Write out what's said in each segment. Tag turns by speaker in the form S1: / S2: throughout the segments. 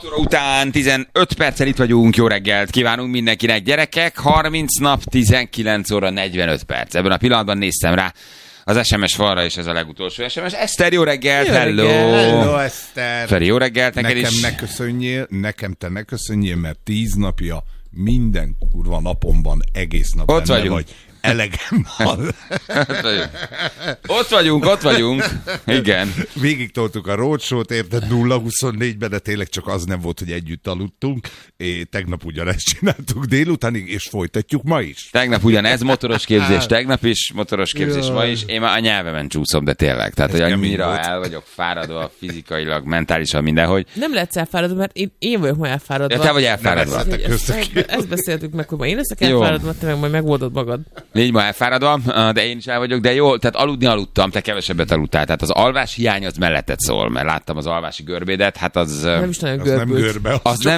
S1: óra után 15 perccel itt vagyunk, jó reggelt kívánunk mindenkinek, gyerekek, 30 nap, 19 óra 45 perc. Ebben a pillanatban néztem rá az SMS falra, és ez a legutolsó SMS. Eszter, jó reggelt, hello!
S2: Hello, Eszter!
S1: Feri, jó reggelt, neked is.
S2: Nekem te ne köszönjél, mert 10 napja minden kurva napomban egész nap
S1: ott vagyunk.
S2: Vagy. Elegem van.
S1: Ott vagyunk. Igen.
S2: Végig toltuk a roadshow-t, érted 0-24-ben, de tényleg csak az nem volt, hogy együtt aludtunk. Tegnap ugyanezt csináltuk délutánig, és folytatjuk ma is.
S1: Tegnap ugyanez, motoros képzés tegnap is, motoros képzés ma is. Én már a nyelvemen csúszom, de tényleg. Tehát, hogy annyira el vagyok fáradva fizikailag, mentálisan, mindenhogy.
S3: Nem lehetsz elfáradva, mert én vagyok ma elfáradva.
S1: Ja, te vagy elfáradva.
S3: Ezt beszéltük meg, hogy ma én leszek elfáradva, te meg majd megoldod magad.
S1: Légy ma elfáradva, de én is el vagyok, de jó, tehát aludtam, te kevesebbet aludtál. Tehát az alvás hiány az melletted szól, mert láttam az alvási görbédet, hát az...
S3: Nem is nagyon görbült.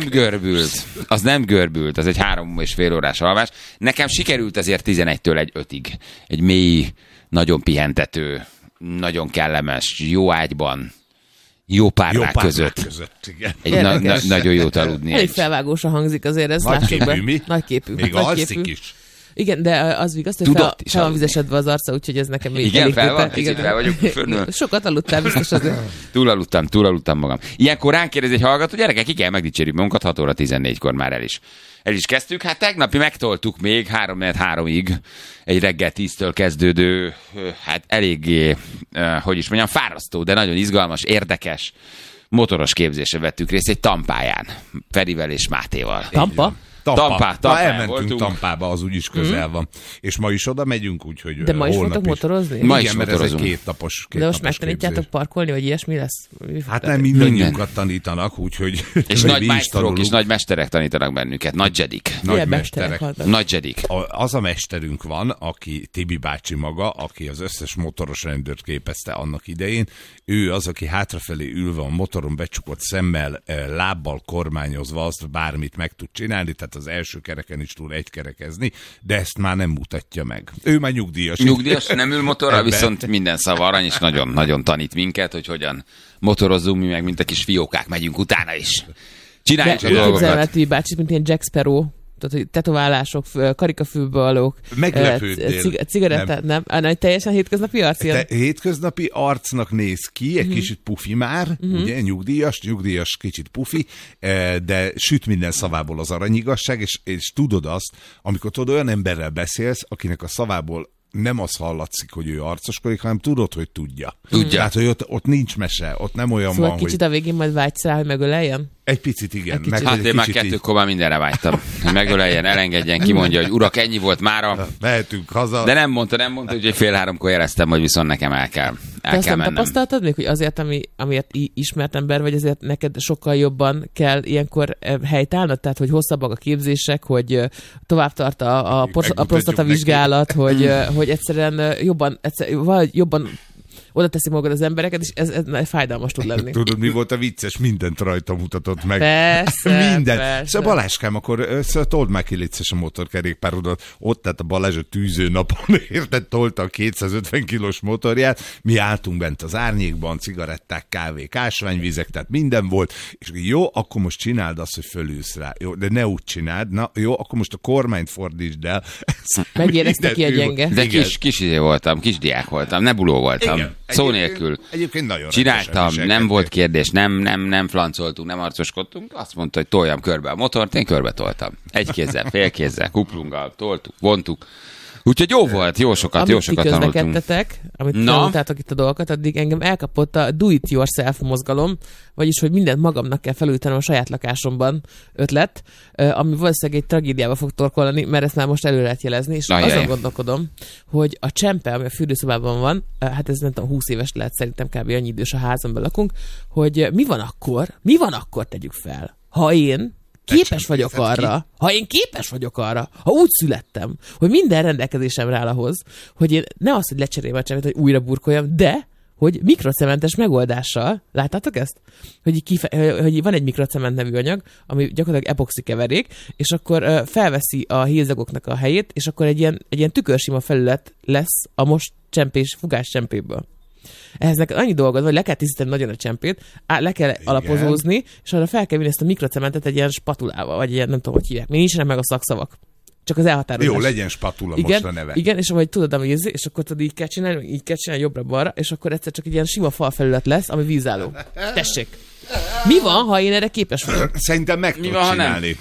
S1: Az nem görbült, az egy 3,5 órás alvás. Nekem sikerült ezért 11-től egy 5-ig. Egy mély, nagyon pihentető, nagyon kellemes, jó ágyban, jó párnák között.
S2: Igen.
S1: Nagyon jót aludni.
S3: Elég felvágósan hangzik azért, ez lássuk be. Nagyképű.
S2: Még alszik is.
S3: Igen, de az igaz, hogy fel van vizesedve az arca, úgyhogy ez nekem még
S1: igen, fel van, kicsit fel vagyok.
S3: Sokat aludtál biztos azért.
S1: Túlaludtam magam. Ilyenkor ránk kérdez egy hallgató, gyerekek, ki kell megdicsérjük magunkat, 6 óra 14-kor már el is kezdtük. Hát tegnapi megtoltuk még 3-3-ig egy reggel 10-től kezdődő, hát eléggé, hogy is mondjam, fárasztó, de nagyon izgalmas, érdekes motoros képzésre vettük részt egy Tampáján, Ferivel és Mátéval.
S3: Tampa?
S2: Tampa elmentünk voltunk. Tampába, az úgyis közel van. És ma is oda megyünk, úgyhogy
S3: de ma is fogtok motorozni?
S1: Ma
S2: igen,
S1: is
S2: mert
S1: motorozunk.
S2: Ez egy 2 napos
S3: de most megtanítjátok parkolni, vagy ilyesmi lesz?
S2: Hát nem mindannyiunkat tanítanak, úgyhogy...
S1: És nagy májstrok és nagy mesterek tanítanak bennünket. Nagy jedik. Nagy jedik.
S2: Az a mesterünk van, aki Tibi bácsi maga, aki az összes motoros rendőrt képezte annak idején. Ő az, aki hátrafelé ülve a motoron becsukott szemmel, lábbal kormányozva azt bármit meg tud csinálni, tehát az első kereken is tud egykerekezni, de ezt már nem mutatja meg. Ő már nyugdíjas.
S1: Nyugdíjas, nem ül motorra, viszont minden szava arany, és nagyon tanít minket, hogy hogyan motorozzunk, mi meg mint a kis fiókák megyünk utána is. Csináljuk a dolgokat.
S3: Képzelhet, bácsit, mint ilyen Jack Sparrow, tehát tetoválások, karikafülbalók, cigarettát, nem? Teljesen hétköznapi arc ilyen?
S2: Hétköznapi arcnak néz ki, egy kicsit pufi már, ugye, nyugdíjas, kicsit pufi, de süt minden szavából az aranyigazság, és tudod azt, amikor tudod, olyan emberrel beszélsz, akinek a szavából nem az hallatszik, hogy ő arcoskodik, hanem tudod, hogy tudja. Tehát, hogy ott nincs mese, ott nem olyan
S3: szóval
S1: van,
S3: kicsit a végén majd vágysz rá, hogy megöleljen?
S2: Egy picit, igen.
S1: Hát én már 2-kor már mindenre vágytam. Megöleljen, elengedjen, kimondja, hogy urak, ennyi volt mára.
S2: Mehetünk haza.
S1: De nem mondta, hogy 2:30-kor jeleztem, hogy viszont nekem el kell mennem.
S3: Tapasztaltad még, hogy azért, amiért ismert ember vagy, azért neked sokkal jobban kell ilyenkor helytállnod? Tehát, hogy hosszabbak a képzések, hogy tovább tart a prostata vizsgálat, hogy egyszerűen jobban oda teszi magad az embereket, és ez fájdalmas tud lenni.
S2: Tudod, mi volt a vicces? Mindent rajta mutatott meg.
S3: Persze,
S2: minden.
S3: Persze.
S2: Szóval Baláskám, akkor told már ki létszes a motorkerékpárodat. Ott, tehát a Balázs a tűző napon, érted, tolta a 250 kilós motorját. Mi álltunk bent az árnyékban, cigaretták, kávék, ásványvizek, tehát minden volt. És jó, akkor most csináld azt, hogy fölülsz rá. Jó, de ne úgy csináld. Na, jó, akkor most a kormányt fordítsd el.
S3: Megérezte ki a gyenge.
S1: De kis voltam, kisdiák voltam, nebuló voltam. Igen. Szó nélkül.
S2: Egyébként nagyon
S1: csináltam, nem volt kérdés, nem flancoltunk, nem arcoskodtunk. Azt mondta, hogy toljam körbe a motort, én körbe toltam. Egy kézzel, fél kézzel, kuplunggal, toltuk, vontuk. Úgyhogy jó volt, jó sokat tanultunk.
S3: Amit közlekedtetek, amit tanultátok itt a dolgokat, addig engem elkapott a do it yourself mozgalom, vagyis, hogy mindent magamnak kell felújítanom a saját lakásomban ötlet, ami valószínűleg egy tragédiába fog torkolni, mert ezt már most előre lehet jelezni, és azon gondolkodom, hogy a csempe, ami a fürdőszobában van, hát ez nem tudom, 20 éves lehet, szerintem kb. Annyi idős a házamban lakunk, hogy mi van akkor tegyük fel, ha én képes vagyok arra, ha úgy születtem, hogy minden rendelkezésemre áll ahhoz, hogy én ne azt, hogy lecseréljem a csempét, hogy újra burkoljam, de hogy mikrocementes megoldással, láttátok ezt? Hogy van egy mikrocement nevű anyag, ami gyakorlatilag epoxi keverék, és akkor felveszi a hézagoknak a helyét, és akkor egy ilyen tükörsima felület lesz a most csempés, fugás csempéből. Ehhez neked annyi dolgod, vagy le kell tisztítani nagyon a csempét, le kell alapozózni, és arra fel kell vinni ezt a mikrocementet egy ilyen spatulával, vagy ilyen nem tudom, hogy hívják. Még nincsenek meg a szakszavak. Csak az elhatározás.
S2: Jó, legyen spatula,
S3: igen,
S2: most a neve.
S3: Igen, és vagy tudod, ami és akkor tudod, így kell csinálni jobbra-balra, és akkor egyszer csak egy ilyen sima falfelület lesz, ami vízálló. Tessék! Mi van, ha én erre képes vagyok?
S2: Szerintem meg tudod csinálni.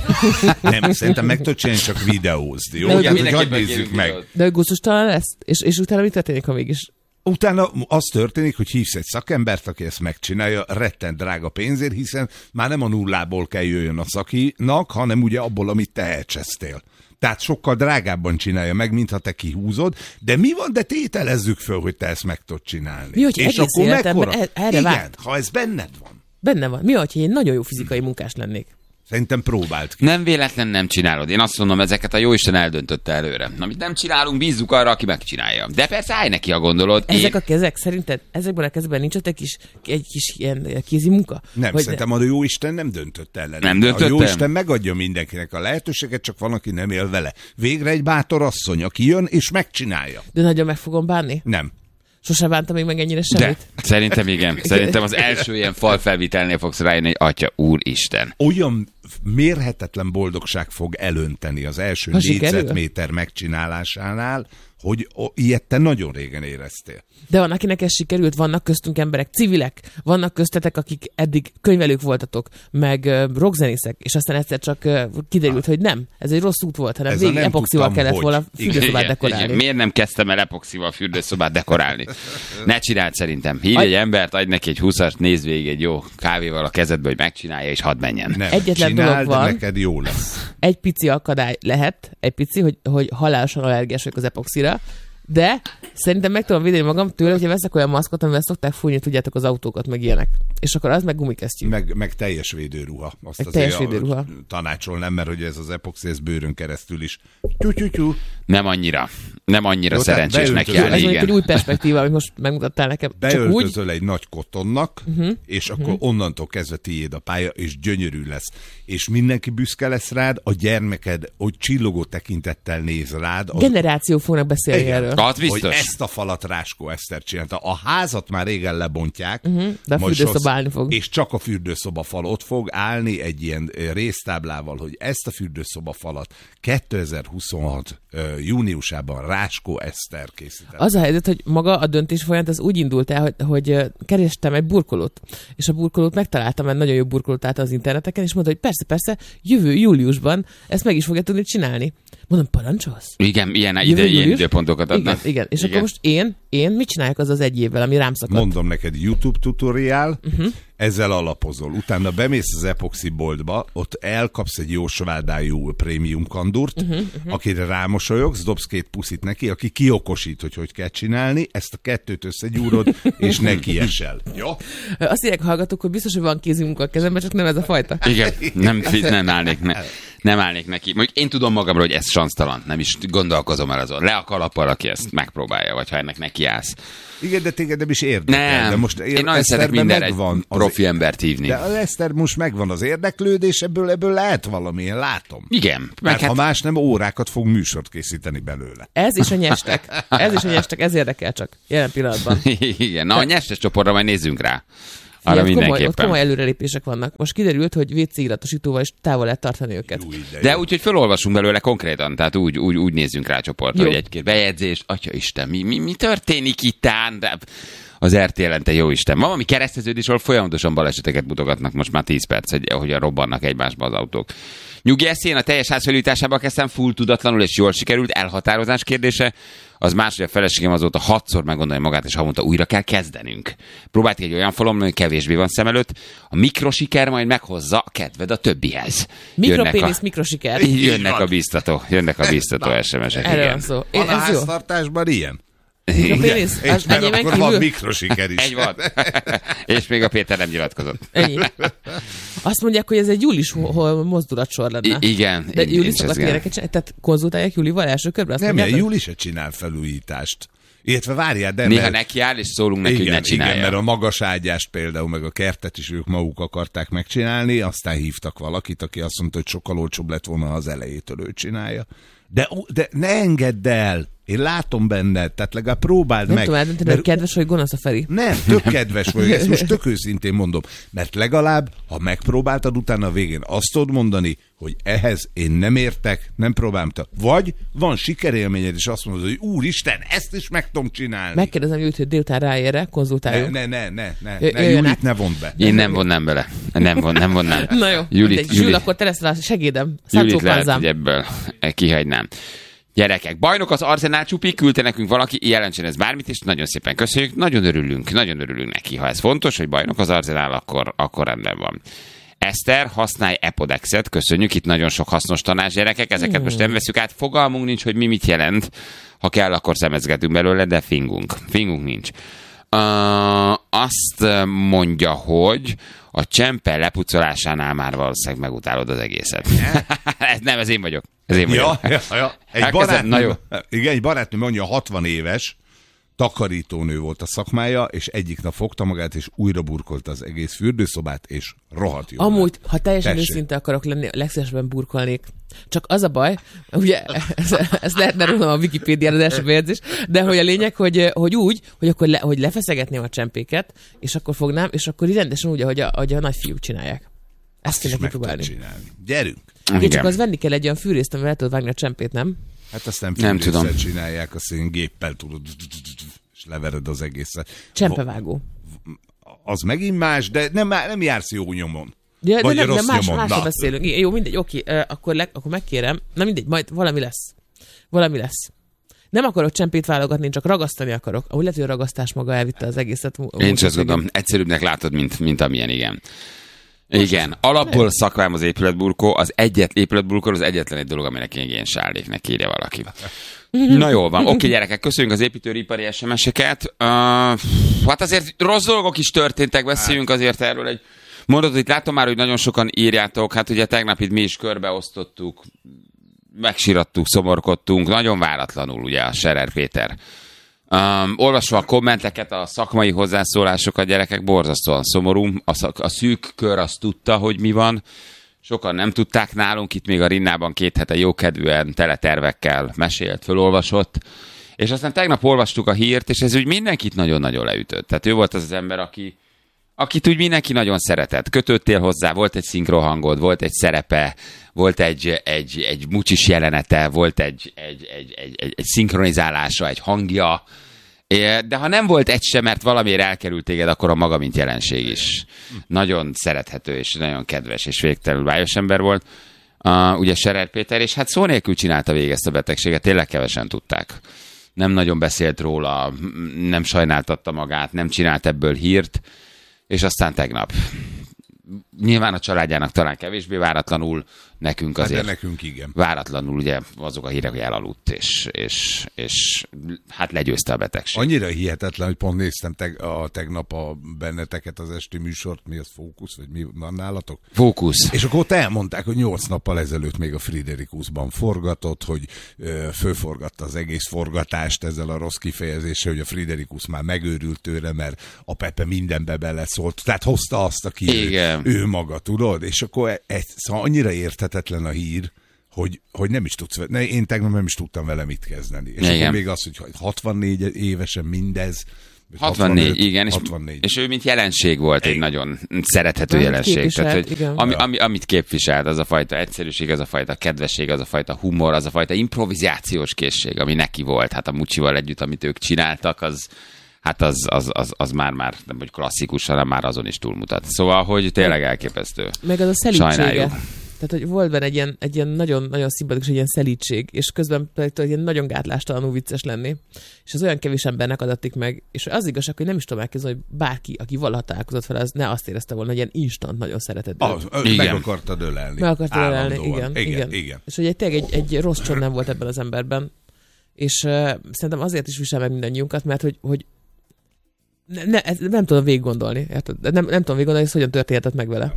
S2: Nem, szerintem meg tudod csinálni, csak videózd. Jó? Hogy nézzük meg.
S3: De hogy gusztustalan lesz? És utána mi történik, ha mégis?
S2: Utána az történik, hogy hívsz egy szakembert, aki ezt megcsinálja, rettent drága pénzért, hiszen már nem a nullából kell jöjjön a szakinak, hanem ugye abból, amit te elcsesztél. Tehát sokkal drágábban csinálja meg, mintha te kihúzod, de mi van, de tételezzük föl, hogy te ezt meg tudod csinálni.
S3: Mi, hogy és akkor mekkora? Erre
S2: igen, ha ez benned van.
S3: Benne van. Mi, hogy én nagyon jó fizikai munkás lennék?
S2: Szerintem próbáld ki.
S1: Nem véletlen nem csinálod. Én azt mondom, ezeket a jóisten eldöntötte előre. Amit nem csinálunk, bízzuk arra, aki megcsinálja. De persze állj neki, ha gondolod.
S3: Ezek a kezek, szerinted ezekben a kezekben nincs ott egy kis ilyen kézi munka?
S2: Nem, szerintem a jóisten nem döntött ellen.
S1: Nem döntött.
S2: A jóisten megadja mindenkinek a lehetőséget, csak van, aki nem él vele. Végre egy bátor asszony, aki jön és megcsinálja.
S3: De nagyon meg fogom bánni?
S2: Nem.
S3: Sose bántam még meg ennyire semmit?
S1: De, szerintem igen. Szerintem az első ilyen falfelvitelnél fogsz rájönni, hogy Atya Úristen.
S2: Olyan mérhetetlen boldogság fog elönteni az első négyzetméter megcsinálásánál, hogy ilyet te nagyon régen éreztél.
S3: De van, akinek ez sikerült, vannak köztünk emberek, civilek, vannak köztetek, akik eddig könyvelők voltatok, meg rockzenészek, és aztán egyszer csak kiderült, hogy nem, ez egy rossz út volt, hanem végig epoxival kellett volna fürdőszobát dekorálni.
S1: Igen. Miért nem kezdtem el epoxival a fürdőszobát dekorálni? Ne csináld szerintem. Hívj egy embert, adj neki egy 20-ast, nézd végig egy jó kávéval a kezedbe, hogy megcsinálja, és hadd menjen.
S2: Nem,
S3: egyetlen
S2: csináld,
S3: dolog van,
S2: neked jó lesz.
S3: Egy pici akadály lehet, hogy halálosan allergiás vagyok az epoxira, de szerintem meg tudom védeni magam tőle, hogyha veszek olyan maszkot, amivel szokták fújni, tudjátok, az autókat, meg ilyenek. És akkor az meg gumikesztyű.
S2: Meg teljes védőruha. Azt
S3: meg teljes védőruha.
S2: Tanácsolnám, mert hogy ez az epoxi, ez bőrön keresztül is.
S1: Nem annyira jó, szerencsés nekiállni.
S3: Ez mondjuk egy új perspektíva, amit most megmutattál nekem.
S2: Beöltözöl úgy egy nagy kotonnak, és akkor onnantól kezdve tiéd a pálya, és gyönyörű lesz. És mindenki büszke lesz rád, a gyermeked, hogy csillogó tekintettel néz rád.
S3: Generáció fognak beszélni erről.
S1: Hogy
S2: ezt a falat Ráskó Eszter csinálta. A házat már régen lebontják.
S3: De a fürdőszoba állni fog.
S2: És csak a fürdőszoba fal ott fog állni egy ilyen résztáblával, hogy ezt a fürdőszoba falat 2026 júniusában Ráskó Eszter készített.
S3: Az a helyzet, hogy maga a döntés folyamat az úgy indult el, hogy kerestem egy burkolót, és a burkolót megtaláltam, egy nagyon jó burkolót állt az interneteken, és mondta, hogy persze, jövő júliusban ezt meg is fogja tudni csinálni. Mondom, parancsolsz?
S1: Igen, ilyen időpontokat adnak.
S3: Igen. És akkor most én mit csináljak az egy évvel, ami rám szakadt?
S2: Mondom neked, YouTube tutoriál, ezzel alapozol. Utána bemész az epoxi boltba, ott elkapsz egy jó svádájú prémium kandúrt, akire rámosolyogsz, dobsz 2 puszit neki, aki kiokosít, hogy kell csinálni, ezt a 2 összegyúrod, és neki esel. Jó?
S3: Azt írják hallgatók, hogy biztos, hogy van kézmunka a kezemben, csak nem ez a fajta.
S1: Igen, nem állnék neki. Mondjuk én tudom magamról, hogy ez sansztalan, nem is gondolkozom el azon. Le a kalappal, aki ezt megpróbálja, vagy ha ennek nekiállsz.
S2: Igen, de téged nem is érdekel.
S1: Nem,
S2: de most
S1: én nagyon szeretek mindenre egy profi embert hívni.
S2: De az Eszter most megvan az érdeklődés, ebből lehet valami, én látom.
S1: Igen.
S2: Mert ha más nem, órákat fog műsort készíteni belőle.
S3: Ez is a nyestek, ez érdekel csak jelen pillanatban.
S1: Igen, na a nyestes csoportra majd nézzünk rá. Arra mindenképpen.
S3: Ott komoly előrelépések vannak. Most kiderült, hogy WC iratosítóval is távol lehet tartani őket.
S1: De úgy, hogy felolvasunk belőle konkrétan, tehát úgy nézzünk rá a csoportra, hogy egy-két bejegyzést, Atya Isten, mi történik ittán? De az RTL-en, te jó Isten. Van valami kereszteződés, ahol folyamatosan baleseteket mutogatnak most már 10 perc, hogyan robbannak egymásba az autók. Nyugi eszén a teljes ház felújításába kezdtem, full tudatlanul és jól sikerült, elhatározás kérdése. Az más, hogy a feleségem azóta 6-szor meggondolja magát, és havonta újra kell kezdenünk. Próbáltuk egy olyan falon, hogy kevésbé van szem előtt. A mikrosiker majd meghozza a kedved a többihez.
S3: Mikropénisz, mikrosiker.
S1: Jönnek a biztató SMS-ek.
S3: Erről van szó.
S2: Van a háztartásban ilyen?
S3: Mikropénisz?
S2: Mert akkor van mikrosiker is.
S1: Egy van. És még a Péter nem nyilatkozott.
S3: Ennyi. Azt mondják, hogy ez egy július mozdulatsor lenne.
S1: Igen.
S3: De Júli szokott ilyeneket csinálni? Tehát konzultálják Júlival első körben?
S2: Nem, Júli se csinál felújítást. Illetve várjál, de
S1: néha nekiáll, és szólunk neki, hogy ne csinálja.
S2: Igen, mert a magas ágyást például, meg a kertet is ők maguk akarták megcsinálni, aztán hívtak valakit, aki azt mondta, hogy sokkal olcsóbb lett volna, az elejétől ő csinálja. De ne engedd el. Én látom benned, tehát legalább próbáld meg.
S3: Nem tudom, hogy kedves vagy gonosz a Feri.
S2: Nem, tök kedves vagy, ezt most tök őszintén mondom. Mert legalább, ha megpróbáltad, utána a végén azt tudod mondani, hogy ehhez én nem értek, nem próbáltam. Vagy van sikerélményed, és azt mondod, hogy úristen, ezt is meg tudom csinálni.
S3: Megkérdezem Julit, hogy délután ráérre, konzultáljunk.
S2: Ne, Julit ne vond be.
S1: Én nem vonnám bele. Nem vonnám.
S3: Na jó, Júli, akkor te leszel a segédem.
S1: Julit lehet, hogy ebből kihagynám. Gyerekek, bajnok az Arsenal csupi, küldte nekünk valaki, jelentsen ez bármit, és nagyon szépen köszönjük, nagyon örülünk neki. Ha ez fontos, hogy bajnok az Arsenal, akkor rendben van. Eszter, használj Epodexet, köszönjük, itt nagyon sok hasznos tanács, gyerekek, ezeket most nem veszük át, fogalmunk nincs, hogy mi mit jelent, ha kell, akkor szemezgetünk belőle, de fingunk nincs. Azt mondja, hogy a csempe lepucolásánál már valószínűleg megutálod az egészet. Ez én vagyok.
S2: Ja. Egy barátnőm mondja, 60 éves, takarítónő volt a szakmája, és egyik nap fogta magát, és újra burkolta az egész fürdőszobát, és rohadt jó.
S3: Amúgy, ha teljesen őszinte akarok lenni, legszívesebben burkolnék. Csak az a baj, ugye, ez lehetne rólam a Wikipédiára az első bejegyzés, de hogy a lényeg, hogy úgy, hogy akkor hogy lefeszegetném a csempéket, és akkor fognám, és akkor rendesen úgy, ahogy a nagyfiúk csinálják. Ezt kéne kipróbálni.
S2: Gyerünk!
S3: Igen, csak az venni kell egy olyan fűrészt, amivel el tudod vágni a csempét, nem?
S2: Hát azt nem tudom. Csinálják, azt én géppel tudod, és levered az egészet.
S3: Csempevágó.
S2: Az megint más, de nem jársz jó nyomon.
S3: Ja, vagy de rossz nyomon. Másra beszélünk. Jó, mindegy, oké, akkor megkérem. Na mindegy, majd valami lesz. Nem akarok csempét válogatni, csak ragasztani akarok. Ahogy lehet, hogy a ragasztás maga elvitte az egészet.
S1: Én csak azt gondolom, egyszerűbbnek látod, mint amilyen, igen. Igen, alapból szakmám az épületburkó, az egyetlen egy dolog, aminek én ilyen sálléknek írja valaki. Na jól van, oké, gyerekek, köszönjük az építőipari SMS-eket. Hát azért rossz dolgok is történtek, beszéljünk azért erről egy mondatot. Itt látom már, hogy nagyon sokan írjátok, hát ugye tegnap itt mi is körbeosztottuk, megsirattuk, szomorkodtunk, nagyon váratlanul ugye a Scherer Péter. Olvasva a kommenteket, a szakmai hozzászólásokat, gyerekek, borzasztóan szomorú. A szűk kör azt tudta, hogy mi van. Sokan nem tudták nálunk, itt még a Rinnában 2 hete jókedvűen tele tervekkel mesélt, fölolvasott. És aztán tegnap olvastuk a hírt, és ez úgy mindenkit nagyon-nagyon leütött. Tehát ő volt az az ember, akit úgy mindenki nagyon szeretett. Kötöttél hozzá, volt egy szinkrohangod, volt egy szerepe, volt egy mucsis jelenete, volt egy szinkronizálása, egy hangja, de ha nem volt egy sem, mert valamiért elkerült téged, akkor a maga mint jelenség is nagyon szerethető, és nagyon kedves, és végtelenül bájos ember volt. Ugye Scherer Péter, és hát szó nélkül csinálta végig ezt a betegséget, tényleg kevesen tudták. Nem nagyon beszélt róla, nem sajnáltatta magát, nem csinált ebből hírt, és aztán tegnap. Nyilván a családjának talán kevésbé váratlanul, nekünk azért.
S2: Hát de nekünk igen.
S1: Váratlanul ugye azok a hírek, hogy elaludt, és hát legyőzte a betegség.
S2: Annyira hihetetlen, hogy pont néztem tegnap benneteket az esti műsort, mi az, Fókusz, vagy mi van nálatok?
S1: Fókusz.
S2: És akkor ott elmondták, hogy 8 nappal ezelőtt még a Friderikusban forgatott, hogy fölforgatta az egész forgatást ezzel a rossz kifejezéssel, hogy a Friderikus már megőrült tőle, mert a Pepe mindenbe beleszólt. Tehát hozta azt, aki ő maga, tudod? És akkor szóval annyira érthetetlen a hír, hogy nem is tudsz, én tegnap nem is tudtam vele mit kezdeni. És akkor még az, hogy 64 évesen mindez.
S1: 64, 65,
S2: igen,
S1: 64. És ő mint jelenség volt, egy nagyon szerethető jelenség. Tehát, hogy amit képviselt, az a fajta egyszerűség, az a fajta kedvesség, az a fajta humor, az a fajta improvizációs készség, ami neki volt. Hát a Mucsival együtt, amit ők csináltak, az már nem hogy klasszikus, hanem már azon is túlmutat. Szóval, hogy tényleg elképesztő.
S3: Meg az a szelítsége. Tehát, hogy volt benne egy ilyen nagyon-nagyon szimpatikus, egy ilyen szelítség, és közben pedig ilyen nagyon gátlástalanul vicces lenni. És az olyan kevés embernek adatik meg, és az igazság, hogy nem is tudom elképzelni, hogy bárki, aki valaha találkozott vele, az ne azt érezte volna, hogy ilyen instant nagyon szeretett.
S2: Meg akartad ölelni.
S3: Meg akartad ölelni, igen. És hogy tényleg egy rossz csont nem volt ebben az emberben. És szerintem azért is visel meg mindannyiunkat, mert hogy nem tudom végig gondolni. Nem tudom végig gondolni, hogy hogyan történhetett meg vele.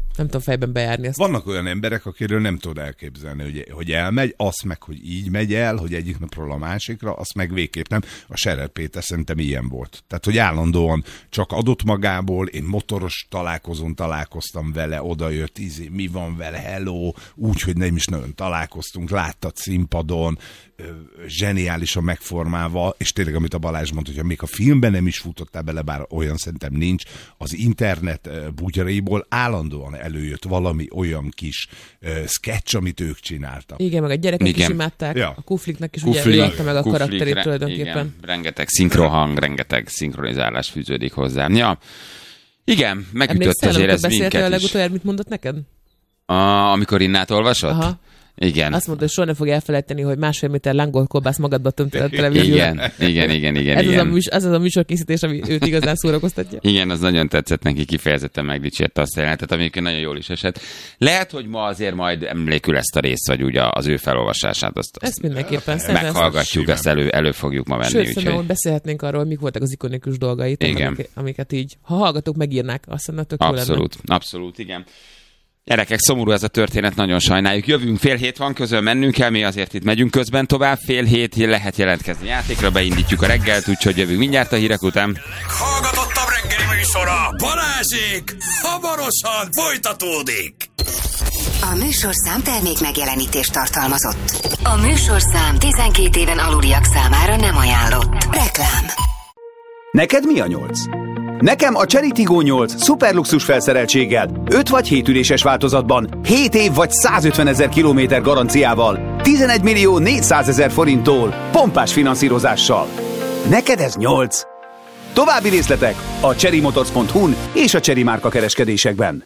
S3: Nem tudom fejben bejárni ezt.
S2: Vannak olyan emberek, akiről nem tudod elképzelni, hogy elmegy, azt meg, hogy így megy el, hogy egyik napról a másikra, azt meg végképp nem. A Scherer Péter szerintem ilyen volt. Tehát, hogy állandóan csak adott magából, én motoros találkozón találkoztam vele, odajött, mi van vele, hello, úgy, hogy nem is nagyon találkoztunk, láttad színpadon, zseniálisan megformálva, és tényleg, amit a Balázs mondta, hogy még a filmben nem is futottál bele, bár olyan szerintem nincs, az internet bugyraiból állandóan előjött valami olyan kis sketch, amit ők csináltak.
S3: Igen, meg a gyerekek is imádták, ja. A Kufliknak is ugye adta meg a karakterét tulajdonképpen. Igen,
S1: rengeteg szinkrohang, rengeteg szinkronizálás fűződik hozzá. Ja, igen, megütött azért ez minket is.
S3: Beszéltél a legutoljára, mit mondott neked?
S1: Amikor Innát olvasott?
S3: Aha.
S1: Igen.
S3: Azt mondta, hogy soha nem fog elfelejteni, hogy 1,5 méter lángol kolbász magadba tömtél a televízióban.
S1: Igen.
S3: Ez az a műsorkészítés, ami őt igazán szórakoztatja.
S1: Igen, az nagyon tetszett neki, kifejezetten megdicsérte azt a jelenetet, amikor nagyon jól is esett. Lehet, hogy ma azért majd emlékül ezt a részt, vagy ugye az ő felolvasását. Ezt
S3: mindenképpen.
S1: Meghallgatjuk, ezt elő fogjuk ma venni.
S3: Sőt, szerintem beszélhetnénk arról, mik voltak az ikonikus dolgait, amiket így, ha hallgatók megírnák, azt mondja, tök jó lenne.
S1: Abszolút, igen. Gyerekek, szomorú ez a történet, nagyon sajnáljuk. Jövünk, 6:30 van, közön mennünk kell, mi azért itt megyünk közben tovább. 6:30 lehet jelentkezni játékra, beindítjuk a reggelt, úgyhogy jövünk mindjárt a hírek után.
S4: Hallgatottabb reggeli műsora, Balázsék, hamarosan folytatódik.
S5: A műsorszám termék megjelenítést tartalmazott. A műsorszám 12 éven aluliak számára nem ajánlott. Reklám.
S6: Neked mi a 8? Nekem a Chery Tiggo 8 szuperluxus felszereltséggel, 5 vagy 7 üléses változatban, 7 év vagy 150 000 kilométer garanciával, 11 millió 400 000 forinttól, pompás finanszírozással. Neked ez 8? További részletek a cherrymotors.hu-n és a Chery márka kereskedésekben.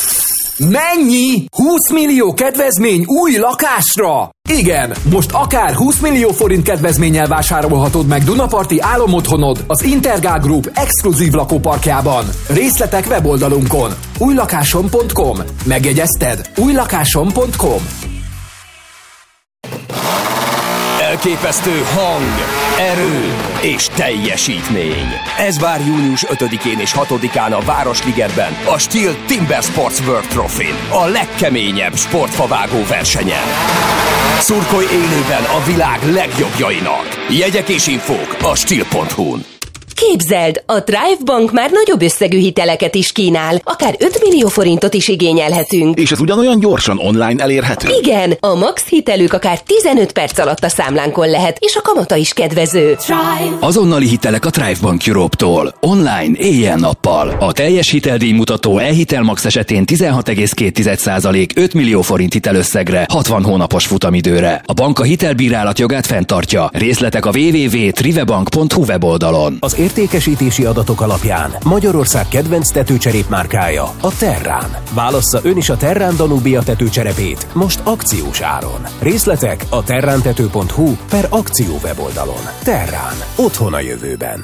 S7: Mennyi? 20 millió kedvezmény új lakásra? Igen, most akár 20 millió forint kedvezménnyel vásárolhatod meg Dunaparti álomotthonod az Intergál Group exkluzív lakóparkjában. Részletek weboldalunkon. újlakásom.com. Megjegyezted? újlakásom.com.
S4: Elképesztő hang, erő és teljesítmény. Ez vár június 5-én és 6-án a Városligetben, a Steel Timber Sports World Trophy-n, a legkeményebb sportfavágó versenyen. Szurkolj élőben a világ legjobbjainak. Jegyek és infók a steel.hu-n.
S8: Képzeld, a Thrive Bank már nagyobb összegű hiteleket is kínál, akár 5 millió forintot is igényelhetünk.
S9: És ez ugyanolyan gyorsan online elérhető?
S8: Igen, a max hitelük akár 15 perc alatt a számlánkon lehet, és a kamata is kedvező.
S9: Thrive. Azonnali hitelek a Thrive Bank Europe-tól. Online, éjjel-nappal. A teljes hiteldíj mutató e-hitel max esetén 16,2% 5 millió forint hitelösszegre, 60 hónapos futamidőre. A bank a hitelbírálat jogát fenntartja. Részletek a www.trivebank.hu weboldalon.
S10: Az értékesítési adatok alapján Magyarország kedvenc tetőcserépmárkája a Terrán. Válassza ön is a Terrán Danubia tetőcserepét most akciós áron. Részletek a terrántető.hu/akció weboldalon. Terrán. Otthon a jövőben.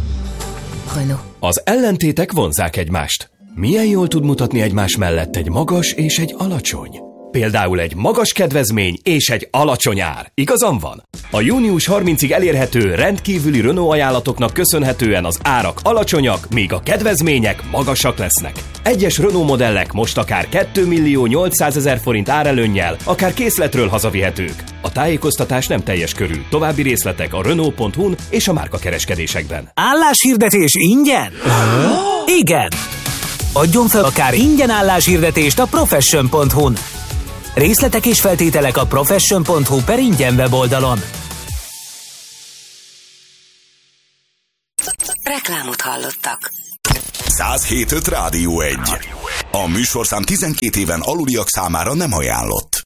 S11: Az ellentétek vonzzák egymást. Milyen jól tud mutatni egymás mellett egy magas és egy alacsony? Például egy magas kedvezmény és egy alacsony ár. Igazam van? A június 30-ig elérhető rendkívüli Renault ajánlatoknak köszönhetően az árak alacsonyak, míg a kedvezmények magasak lesznek. Egyes Renault modellek most akár 2 millió 800 000 forint árelőnnyel, akár készletről hazavihetők. A tájékoztatás nem teljes körű. További részletek a Renault.hu-n és a márkakereskedésekben.
S7: Álláshirdetés ingyen? Igen! Adjon fel akár ingyen álláshirdetést a profession.hu-n. Részletek és feltételek a profession.hu/ingyen weboldalon.
S5: Reklámot hallottak.
S4: 107.5 Rádió 1. A műsorszám 12 éven aluliak számára nem ajánlott.